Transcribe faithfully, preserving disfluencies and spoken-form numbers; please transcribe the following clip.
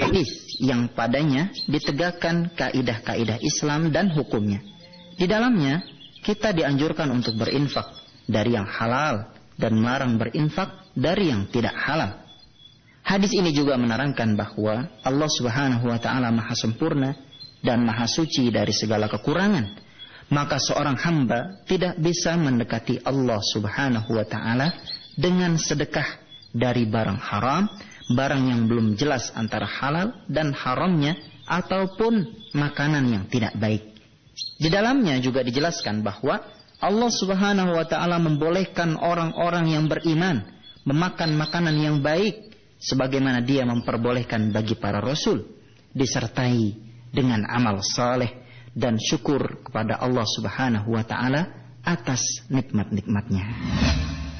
hadis yang padanya ditegakkan kaidah-kaidah Islam dan hukumnya. Di dalamnya kita dianjurkan untuk berinfak dari yang halal dan melarang berinfak dari yang tidak halal. Hadis ini juga menerangkan bahwa Allah Subhanahu wa taala Maha sempurna dan Maha suci dari segala kekurangan. Maka seorang hamba tidak bisa mendekati Allah Subhanahu wa taala dengan sedekah dari barang haram, barang yang belum jelas antara halal dan haramnya, ataupun makanan yang tidak baik. Di dalamnya juga dijelaskan bahwa Allah Subhanahu wa taala membolehkan orang-orang yang beriman memakan makanan yang baik sebagaimana Dia memperbolehkan bagi para rasul, disertai dengan amal saleh dan syukur kepada Allah Subhanahu wa taala atas nikmat-nikmatnya.